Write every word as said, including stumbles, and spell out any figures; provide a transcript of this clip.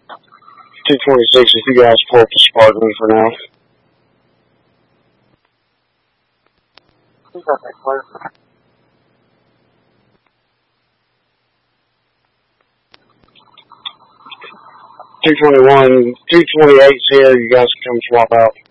two twenty-six, if you guys pull up the Spartan for now. two twenty-one, two twenty-eight's here, you guys can come swap out.